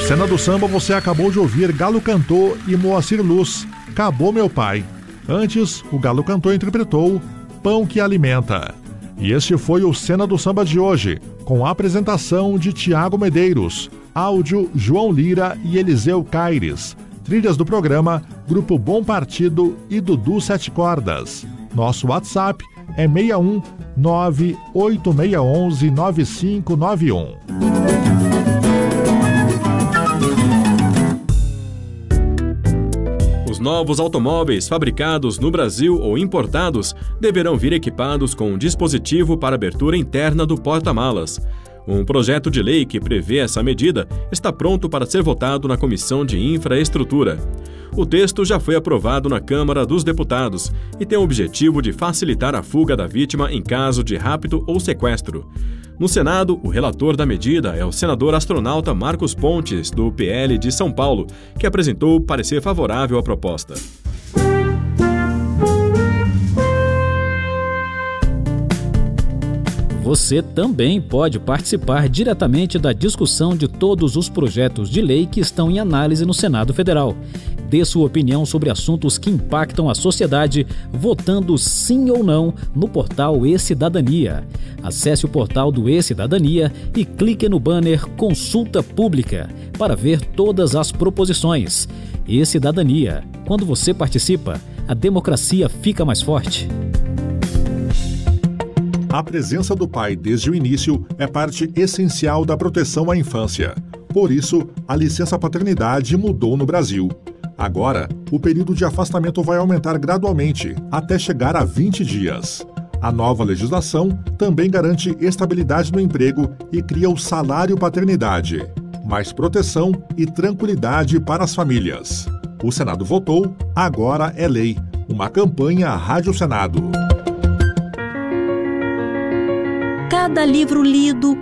Cena do Samba você acabou de ouvir Galo Cantor e Moacir Luz, Acabou Meu Pai. Antes, o Galo Cantor interpretou Pão que Alimenta. E este foi o Cena do Samba de hoje, com a apresentação de Tiago Medeiros, áudio João Lira e Eliseu Caires, trilhas do programa Grupo Bom Partido e Dudu Sete Cordas. Nosso WhatsApp é 61 98611 9591. Os novos automóveis fabricados no Brasil ou importados deverão vir equipados com um dispositivo para abertura interna do porta-malas. Um projeto de lei que prevê essa medida está pronto para ser votado na Comissão de Infraestrutura. O texto já foi aprovado na Câmara dos Deputados e tem o objetivo de facilitar a fuga da vítima em caso de rapto ou sequestro. No Senado, o relator da medida é o senador astronauta Marcos Pontes, do PL de São Paulo, que apresentou parecer favorável à proposta. Você também pode participar diretamente da discussão de todos os projetos de lei que estão em análise no Senado Federal. Dê sua opinião sobre assuntos que impactam a sociedade, votando sim ou não no portal E-Cidadania. Acesse o portal do E-Cidadania e clique no banner Consulta Pública para ver todas as proposições. E-Cidadania. Quando você participa, a democracia fica mais forte. A presença do pai desde o início é parte essencial da proteção à infância. Por isso, a licença paternidade mudou no Brasil. Agora, o período de afastamento vai aumentar gradualmente, até chegar a 20 dias. A nova legislação também garante estabilidade no emprego e cria o salário paternidade. Mais proteção e tranquilidade para as famílias. O Senado votou, agora é lei. Uma campanha Rádio Senado. Cada livro lido,